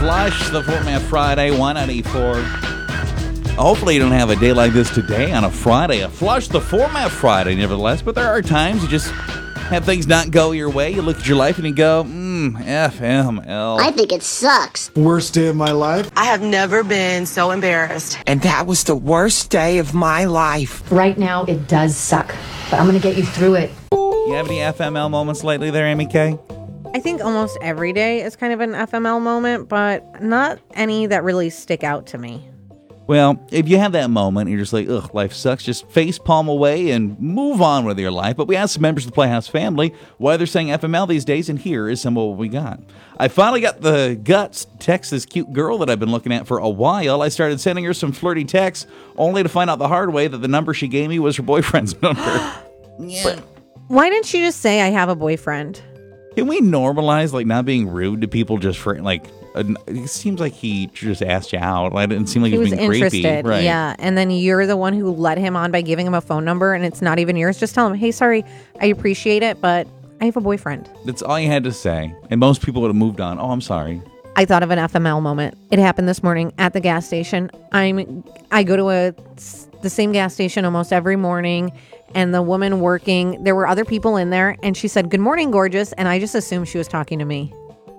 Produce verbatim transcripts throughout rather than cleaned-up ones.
Flush, the Format Friday, one ninety-four. Hopefully you don't have a day like this today on a Friday. A Flush, the Format Friday, nevertheless. But there are times you just have things not go your way. You look at your life and you go, mmm, F M L. I think it sucks. Worst day of my life. I have never been so embarrassed. And that was the worst day of my life. Right now, it does suck, but I'm going to get you through it. You have any F M L moments lately there, Amy K? I think almost every day is kind of an F M L moment, but not any that really stick out to me. Well, if you have that moment, you're just like, ugh, life sucks, just face palm away and move on with your life. But we asked some members of the Playhouse family why they're saying F M L these days, and here is some of what we got. I finally got the guts to text this cute girl that I've been looking at for a while. I started sending her some flirty texts, only to find out the hard way that the number she gave me was her boyfriend's number. Yeah. Why didn't she just say, I have a boyfriend? Can we normalize, like, not being rude to people just for, like, a, it seems like he just asked you out. It didn't seem like he, he was, was being interested. creepy. Right. Yeah, and then you're the one who led him on by giving him a phone number, and it's not even yours. Just tell him, hey, sorry, I appreciate it, but I have a boyfriend. That's all you had to say. And most people would have moved on. Oh, I'm sorry. I thought of an F M L moment. It happened this morning at the gas station. I'm, I go to a, the same gas station almost every morning, and the woman working, there were other people in there, and she said, good morning, gorgeous, and I just assumed she was talking to me.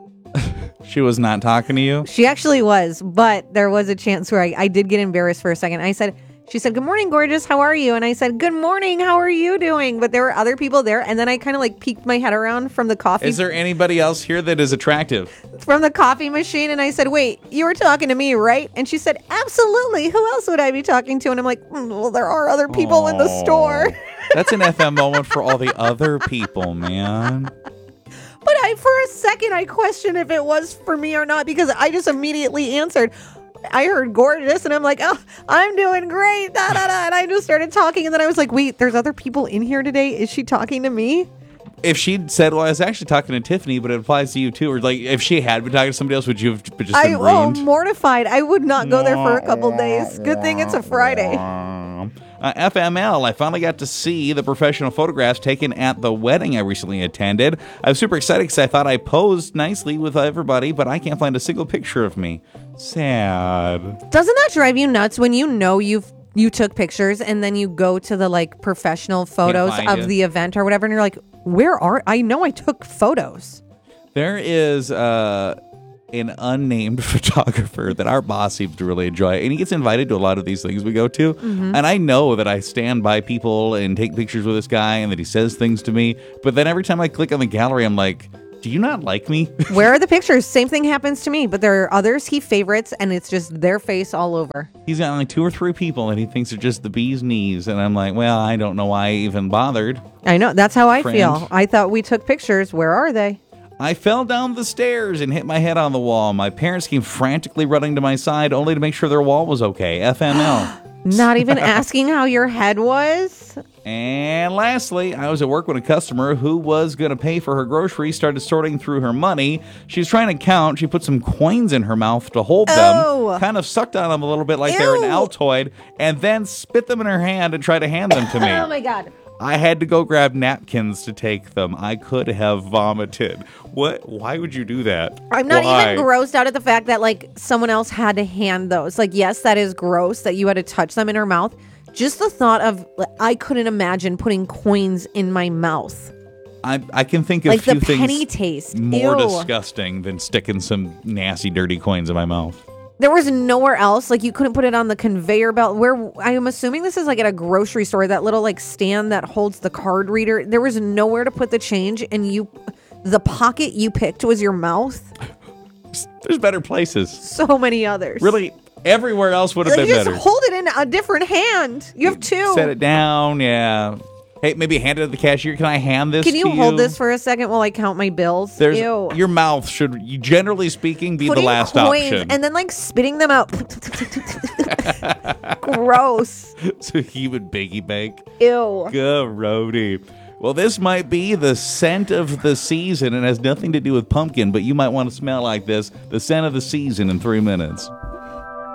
She was not talking to you? She actually was, but there was a chance where I, I did get embarrassed for a second. I said, she said, good morning, gorgeous, how are you? And I said, good morning, how are you doing? But there were other people there, and then I kind of like peeked my head around from the coffee. Is there anybody else here that is attractive? From the coffee machine, and I said, wait, you were talking to me, right? And she said, absolutely, who else would I be talking to? And I'm like, mm, well, there are other people Aww. in the store. That's an F M moment for all the other people, man. But I, for a second, I questioned if it was for me or not, because I just immediately answered. I heard gorgeous, and I'm like, oh, I'm doing great, da, da, da. And I just started talking, and then I was like, wait, there's other people in here today? Is she talking to me? If she'd said, well, I was actually talking to Tiffany, but it applies to you too, or like if she had been talking to somebody else, would you have just been I, ruined? Oh, mortified. I would not go there for a couple days. Good thing it's a Friday. Uh, F M L, I finally got to see the professional photographs taken at the wedding I recently attended. I was super excited because I thought I posed nicely with everybody, but I can't find a single picture of me. Sad. Doesn't that drive you nuts when you know you've you took pictures and then you go to the like professional photos of it. the event or whatever, and you're like, where are I know I took photos. There is uh, an unnamed photographer that our boss seems to really enjoy, and he gets invited to a lot of these things we go to. Mm-hmm. And I know that I stand by people and take pictures with this guy and that he says things to me. But then every time I click on the gallery, I'm like, do you not like me? Where are the pictures? Same thing happens to me, but there are others he favorites, and it's just their face all over. He's got like two or three people and he thinks are just the bee's knees. And I'm like, well, I don't know why I even bothered. I know. That's how I Friend. feel. I thought we took pictures. Where are they? I fell down the stairs and hit my head on the wall. My parents came frantically running to my side only to make sure their wall was okay. F M L. Not even asking how your head was? And lastly, I was at work when a customer who was going to pay for her groceries started sorting through her money. She was trying to count. She put some coins in her mouth to hold them, Oh. kind of sucked on them a little bit like Ew. they were an Altoid, and then spit them in her hand and tried to hand them to me. Oh my God. I had to go grab napkins to take them. I could have vomited. What? Why would you do that? I'm not Why? even grossed out at the fact that like someone else had to hand those. Like, yes, that is gross that you had to touch them in her mouth. Just the thought of, I couldn't imagine putting coins in my mouth. I, I can think of Like few the penny things taste. more Ew. disgusting than sticking some nasty, dirty coins in my mouth. There was nowhere else. Like, you couldn't put it on the conveyor belt. Where I'm assuming this is like at a grocery store, that little like stand that holds the card reader. There was nowhere to put the change, and you, the pocket you picked was your mouth. There's better places. So many others. Really, everywhere else would have Like, been you just better. hold it in a different hand. You have two. Set it down, yeah. Hey, maybe hand it to the cashier. Can I hand this Can to you you? hold this for a second while I count my bills? There's, Ew. Your mouth should, generally speaking, be Putting the last coins option. and then like spitting them out. Gross. So he would biggie bake. Ew. Grody. Well, this might be the scent of the season and has nothing to do with pumpkin, but you might want to smell like this. The scent of the season in three minutes.